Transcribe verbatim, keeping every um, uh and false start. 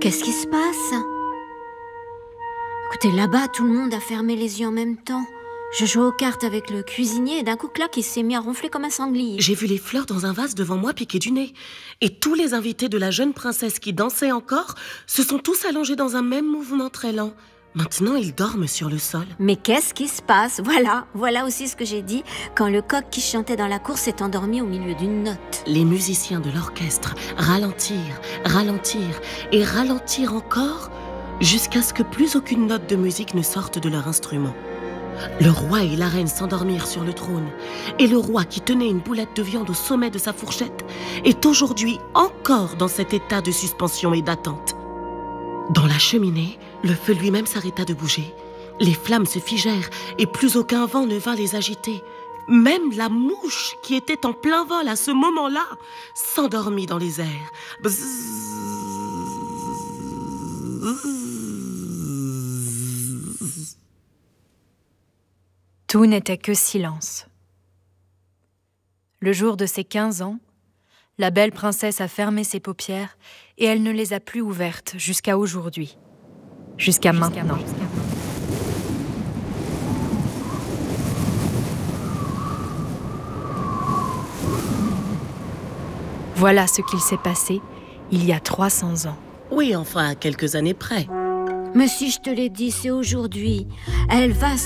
Qu'est-ce qui se passe? Écoutez, là-bas, tout le monde a fermé les yeux en même temps. Je jouais aux cartes avec le cuisinier et d'un coup, clac, il s'est mis à ronfler comme un sanglier. J'ai vu les fleurs dans un vase devant moi piquer du nez. Et tous les invités de la jeune princesse qui dansait encore se sont tous allongés dans un même mouvement très lent. Maintenant, ils dorment sur le sol. Mais qu'est-ce qui se passe? Voilà, voilà aussi ce que j'ai dit quand le coq qui chantait dans la cour s'est endormi au milieu d'une note. Les musiciens de l'orchestre ralentirent, ralentirent et ralentirent encore jusqu'à ce que plus aucune note de musique ne sorte de leur instrument. Le roi et la reine s'endormirent sur le trône, et le roi qui tenait une boulette de viande au sommet de sa fourchette est aujourd'hui encore dans cet état de suspension et d'attente. Dans la cheminée, le feu lui-même s'arrêta de bouger. Les flammes se figèrent et plus aucun vent ne vint les agiter. Même la mouche qui était en plein vol à ce moment-là s'endormit dans les airs. Bzzz. Tout n'était que silence. Le jour de ses quinze ans, la belle princesse a fermé ses paupières et elle ne les a plus ouvertes jusqu'à aujourd'hui, jusqu'à, jusqu'à maintenant. Jusqu'à... Voilà ce qu'il s'est passé il y a trois cents ans. Oui, enfin, à quelques années près. Mais si je te l'ai dit, c'est aujourd'hui. Elle va